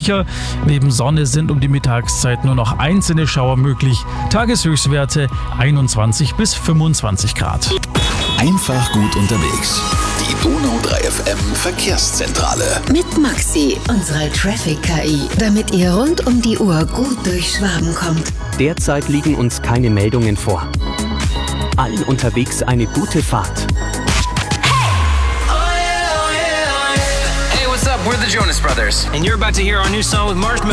sicher. Neben Sonne sind um die Mittagszeit nur noch einzelne Schauer möglich. Tageshöchstwerte 21 bis 25 Grad. Einfach gut unterwegs. Die Donau 3 FM Verkehrszentrale. Mit Maxi, unserer Traffic-KI, damit ihr rund um die Uhr gut durch Schwaben kommt. Derzeit liegen uns keine Meldungen vor. Allen unterwegs eine gute Fahrt. Hey, what's up? We're the Jonas Brothers. And you're about to hear our new song with Marshmallow.